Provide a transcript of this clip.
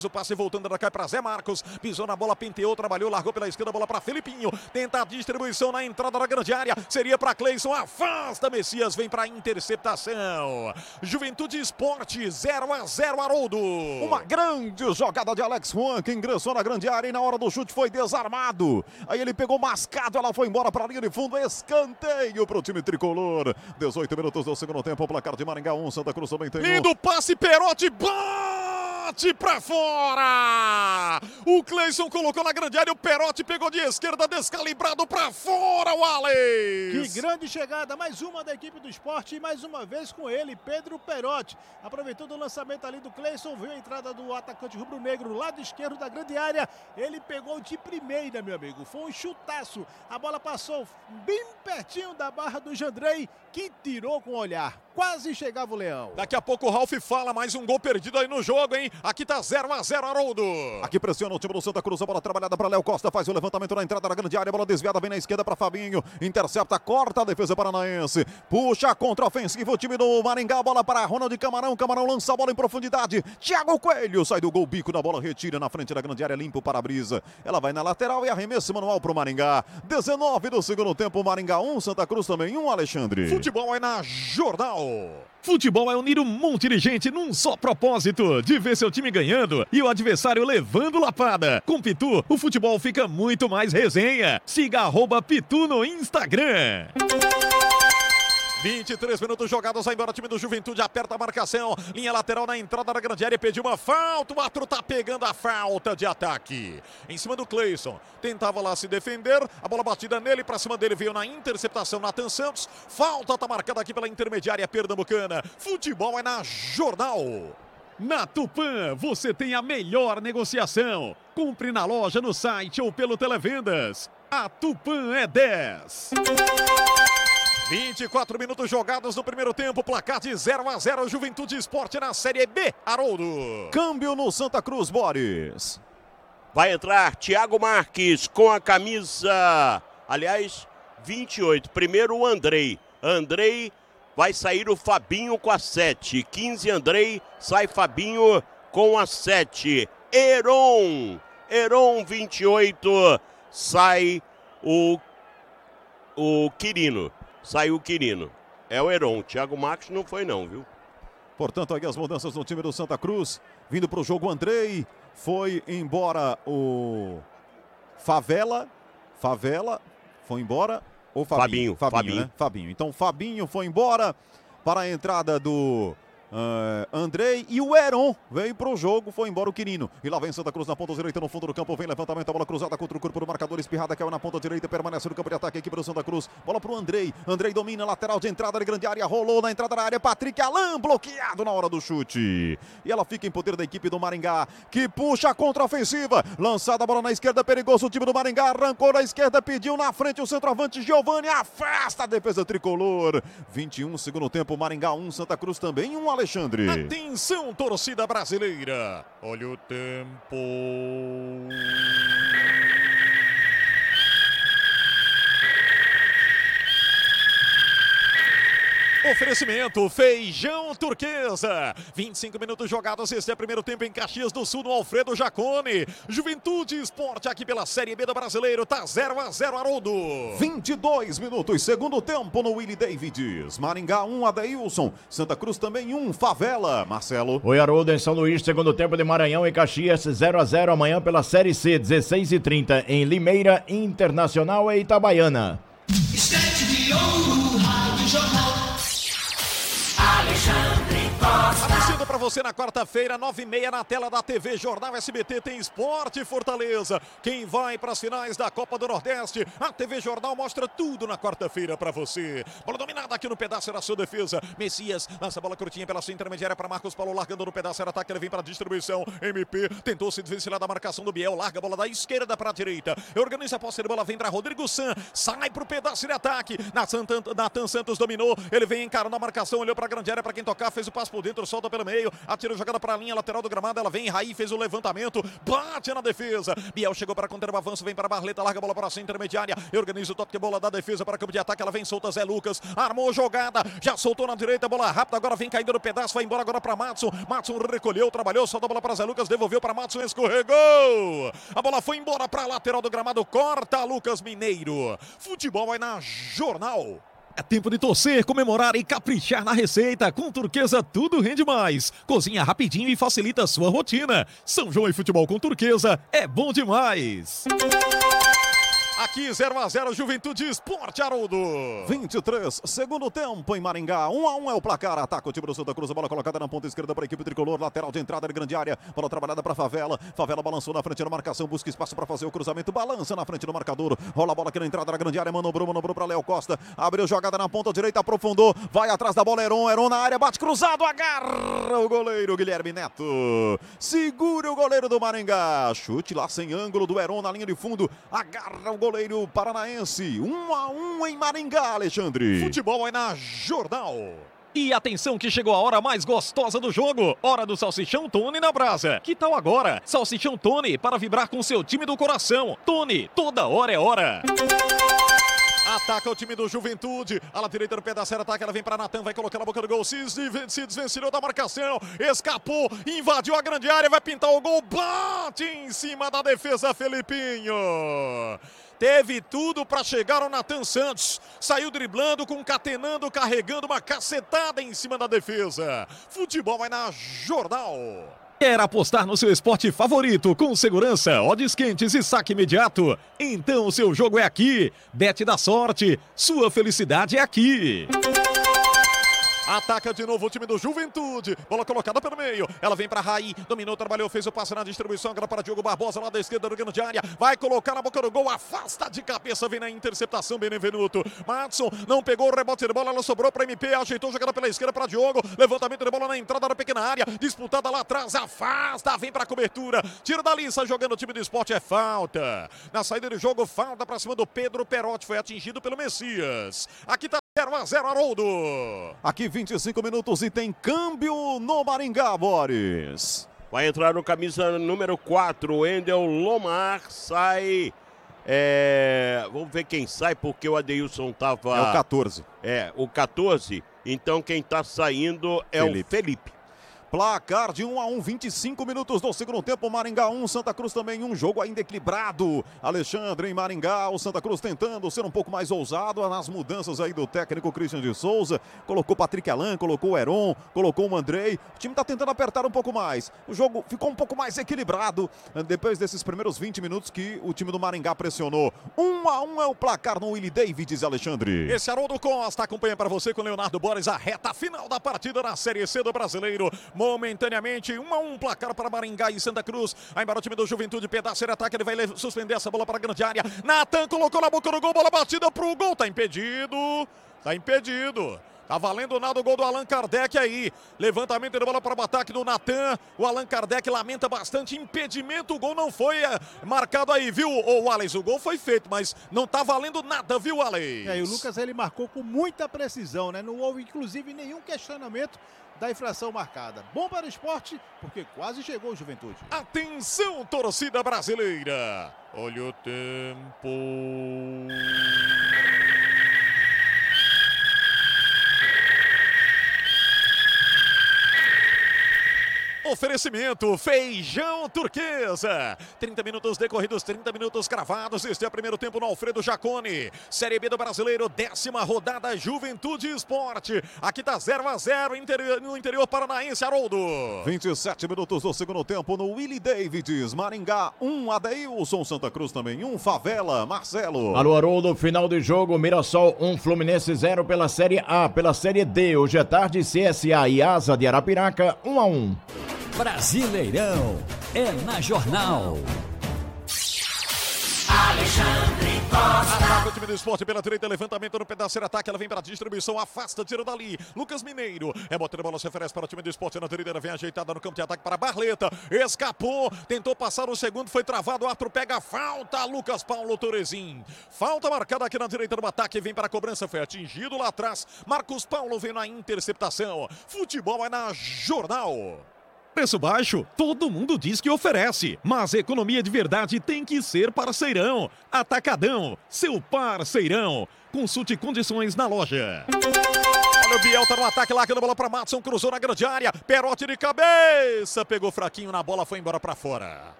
O passe voltando da cá para Zé Marcos, pisou na bola, penteou, trabalhou, largou pela esquerda, bola para Felipinho, tenta a distribuição na entrada da grande área, seria para Cleison, afasta Messias, vem para interceptação. Juventude Esporte 0-0, Haroldo. Uma grande jogada de Alex Juan, que ingressou na grande área e na hora do chute foi desarmado. Aí ele pegou mascado, ela foi embora para a linha de fundo, escanteio para o time tricolor. 18 minutos do segundo tempo, o placar de Maringá 1, Santa Cruz também tem lindo passe, Perotti, bate pra fora! O Cleison colocou na grande área, o Perotti pegou de esquerda, descalibrado pra fora, o Alex! Que grande chegada, mais uma da equipe do Sport e mais uma vez com ele, Pedro Perotti. Aproveitou do lançamento ali do Cleison, viu a entrada do atacante rubro-negro, lado esquerdo da grande área. Ele pegou de primeira, meu amigo, foi um chutaço. A bola passou bem pertinho da barra do Jandrei, que tirou com o olhar. Quase chegava o Leão. Daqui a pouco o Ralf fala, mais um gol perdido aí no jogo, hein? Aqui tá 0-0, Haroldo. Aqui pressiona o time do Santa Cruz, a bola trabalhada para Léo Costa, faz o levantamento na entrada da grande área, a bola desviada, vem na esquerda para Fabinho, intercepta, corta a defesa paranaense, puxa contra a ofensiva o time do Maringá, a bola para Ronald Camarão, Camarão lança a bola em profundidade, Thiago Coelho sai do gol, bico na bola, retira na frente da grande área, limpa o para-brisa, ela vai na lateral e arremesso manual pro Maringá. 19 do segundo tempo, Maringá 1, Santa Cruz também 1, Alexandre. Futebol é na Jornal. Futebol é unir um monte de gente num só propósito, de ver seu time ganhando e o adversário levando lapada. Com Pitu, o futebol fica muito mais resenha. Siga @Pitu no Instagram. 23 minutos jogados, vai embora o time do Juventude, aperta a marcação, linha lateral na entrada da grande área, pediu uma falta, o Atro tá pegando a falta de ataque. Em cima do Cleison, tentava lá se defender, a bola batida nele, pra cima dele veio na interceptação Nathan Santos, falta tá marcada aqui pela intermediária pernambucana. Futebol é na Jornal. Na Tupã, você tem a melhor negociação. Compre na loja, no site ou pelo Televendas. A Tupã é 10. 24 minutos jogados no primeiro tempo, placar de 0-0, Juventude Esporte na Série B, Haroldo. Câmbio no Santa Cruz, Boris. Vai entrar Thiago Marques com a camisa, aliás, 28. Primeiro o Andrei. Andrei, vai sair o Fabinho com a 7. 15 Andrei, sai Fabinho com a 7. Heron 28, sai o Quirino. Saiu o Quirino. É o Heron. Thiago Marques não foi não, viu? Portanto, aí as mudanças no time do Santa Cruz. Vindo para o jogo, Andrei. Foi embora o Favela. Foi embora. Ou Fabinho? Fabinho. Né? Fabinho. Então, Fabinho foi embora para a entrada do Andrei, e o Heron veio pro jogo, foi embora o Quirino. E lá vem Santa Cruz na ponta direita, no fundo do campo, vem levantamento, a bola cruzada contra o corpo do marcador, espirrada, caiu na ponta direita, permanece no campo de ataque aqui para o Santa Cruz. Bola pro Andrei, Andrei domina, lateral de entrada de grande área, rolou na entrada da área, Patrick Alain bloqueado na hora do chute. E ela fica em poder da equipe do Maringá, que puxa a contra-ofensiva, lançada a bola na esquerda, perigoso o time do Maringá, arrancou na esquerda, pediu na frente o centroavante Giovani, afasta a defesa tricolor. 21 segundo tempo, Maringá 1, Santa Cruz também 1, Alexandre. Atenção, torcida brasileira. Olha o tempo. Oferecimento Feijão Turquesa. 25 minutos jogados, este é o primeiro tempo em Caxias do Sul, no Alfredo Jacone. Juventude Esporte aqui pela Série B do Brasileiro, tá 0-0, Haroldo. 22 minutos, segundo tempo no Willie Davids. Maringá 1, Adeilson. Santa Cruz também 1, Favela. Marcelo. Oi, Haroldo, em São Luís, segundo tempo de Maranhão e Caxias, 0-0 amanhã pela Série C, 16h30 em Limeira, Internacional e Itabaiana. Estante de ouro, Rádio Jornal. Alexandre Costa. Anunciando pra você na quarta-feira, 9h30 na tela da TV Jornal SBT, tem Esporte Fortaleza. Quem vai pras finais da Copa do Nordeste, a TV Jornal mostra tudo na quarta-feira pra você. Bola dominada aqui no pedaço da sua defesa. Messias lança a bola curtinha pela sua intermediária pra Marcos Paulo, largando no pedaço, era ataque, ele vem pra distribuição. MP tentou se desvencilhar da marcação do Biel, larga a bola da esquerda pra direita. Organiza a posse de bola, vem pra Rodrigo San, sai pro pedaço de ataque. Nathan Santos dominou, ele vem encarando a marcação, olhou pra grande área pra quem tocar, fez o passo por dentro, solta pelo meio. meio, atira a jogada para a linha lateral do gramado, ela vem, Raí fez o levantamento, bate na defesa, Biel chegou para conter o avanço, vem para Barleta, larga a bola para a intermediária, organiza o toque de bola da defesa para campo de ataque, ela vem solta, Zé Lucas, armou jogada, já soltou na direita, bola rápida, agora vem caindo no pedaço, vai embora agora para Matson recolheu, trabalhou, soltou a bola para Zé Lucas, devolveu para Matson, escorregou, a bola foi embora para a lateral do gramado, corta Lucas Mineiro, futebol vai na Jornal. É tempo de torcer, comemorar e caprichar na receita. Com Turquesa tudo rende mais. Cozinha rapidinho e facilita a sua rotina. São João e futebol com Turquesa é bom demais. Aqui 0-0, Juventude Esporte, Haroldo. 23, segundo tempo em Maringá. 1-1 é o placar. Ataca o time do Santa Cruz. A bola colocada na ponta esquerda para a equipe tricolor. Lateral de entrada de grande área. Bola trabalhada para Favela. Favela balançou na frente da marcação. Busca espaço para fazer o cruzamento. Balança na frente do marcador. Rola a bola aqui na entrada da grande área. Manobrou para Léo Costa. Abriu jogada na ponta direita. Aprofundou. Vai atrás da bola. Heron na área. Bate cruzado. Agarra o goleiro Guilherme Neto. Segura o goleiro do Maringá. Chute lá sem ângulo do Heron na linha de fundo. Agarra o goleiro paranaense. 1-1 em Maringá, Alexandre. Futebol é na Jornal. E atenção que chegou a hora mais gostosa do jogo. Hora do Salsichão Tony na brasa. Que tal agora? Salsichão Tony para vibrar com seu time do coração. Tony, toda hora é hora. Ataca o time do Juventude. A direita do pedaço, ataque, ela vem para Natan, vai colocar na boca do gol. Se desvencilhou da marcação, escapou, invadiu a grande área, vai pintar o gol, bate em cima da defesa, Felipinho. Teve tudo para chegar o Natan Santos. Saiu driblando, concatenando, carregando uma cacetada em cima da defesa. Futebol vai na Jornal. Quer apostar no seu esporte favorito com segurança, odds quentes e saque imediato? Então o seu jogo é aqui. Bet da sorte, sua felicidade é aqui. Ataca de novo o time do Juventude. Bola colocada pelo meio. Ela vem para Raí. Dominou, trabalhou, fez o passe na distribuição. Agora para Diogo Barbosa, lá da esquerda do grande área. Vai colocar na boca do gol. Afasta de cabeça. Vem na interceptação. Benevenuto. Matson não pegou o rebote de bola. Ela sobrou para MP. Ajeitou jogada pela esquerda para Diogo. Levantamento de bola na entrada da pequena área. Disputada lá atrás. Afasta. Vem para cobertura. Tira da lista. Jogando o time do esporte. É falta. Na saída do jogo, falta para cima do Pedro Perotti. Foi atingido pelo Messias. Aqui tá 0-0, Haroldo. Aqui 25 minutos e tem câmbio no Maringá, Boris. Vai entrar no camisa número 4, o Endel Lomar, sai. Vamos ver quem sai, porque o Adeilson tava. É o 14. O 14. Então quem tá saindo é o Felipe. Placar de 1-1, 25 minutos do segundo tempo, Maringá 1, Santa Cruz também 1, jogo ainda equilibrado. Alexandre em Maringá, o Santa Cruz tentando ser um pouco mais ousado nas mudanças aí do técnico Christian de Souza. Colocou Patrick Alain, colocou o Heron, colocou o Andrei. O time tá tentando apertar um pouco mais. O jogo ficou um pouco mais equilibrado depois desses primeiros 20 minutos que o time do Maringá pressionou. 1-1 é o placar no Willie Davids, Alexandre. Esse é Haroldo Costa acompanha para você com Leonardo Boris a reta final da partida na Série C do Brasileiro. Momentaneamente, 1-1 placar para Maringá e Santa Cruz. Aí embora o time do Juventude, pedaço de ataque, ele vai suspender essa bola para a grande área. Natan colocou na boca do gol, bola batida pro gol, tá impedido. Tá valendo nada o gol do Allan Kardec aí. Levantamento de bola para o ataque do Natan. O Allan Kardec lamenta bastante. Impedimento, o gol não foi marcado aí, viu, o Alex? O gol foi feito, mas não tá valendo nada, viu, Alex? E o Lucas, ele marcou com muita precisão, né? Não houve, inclusive, nenhum questionamento da infração marcada. Bom para o esporte, porque quase chegou o Juventude. Atenção, torcida brasileira. Olha o tempo. Oferecimento Feijão Turquesa. 30 minutos decorridos, 30 minutos cravados. Este é o primeiro tempo no Alfredo Jaconi. Série B do Brasileiro, 10ª rodada, Juventude Esporte. Aqui tá 0-0 no interior paranaense, Haroldo. 27 minutos do segundo tempo no Willie Davids. Maringá 1, Adeilson. Santa Cruz também 1, Favela, Marcelo. Alô, Haroldo, final de jogo, Mirassol 1, Fluminense 0 pela Série A. Pela Série D, hoje é tarde, CSA e Asa de Arapiraca 1-1. Brasileirão é na Jornal. Alexandre Ataca o time do Sport pela direita, levantamento no pedaço, ataque, ela vem para a distribuição, afasta, tira dali. Lucas Mineiro, rebotando a bola, se oferece para o time do Sport na direita, vem ajeitada no campo de ataque para Barleta, escapou, tentou passar o segundo, foi travado, o Arthur pega a falta, Lucas Paulo Torezin. Falta marcada aqui na direita do ataque, vem para a cobrança, foi atingido lá atrás, Marcos Paulo vem na interceptação. Futebol é na Jornal. Preço baixo, todo mundo diz que oferece, mas economia de verdade tem que ser parceirão. Atacadão, seu parceirão. Consulte condições na loja. Olha o Biel, tá no ataque, larga a bola para Matson, cruzou na grande área, Perotti de cabeça, pegou fraquinho na bola, foi embora para fora.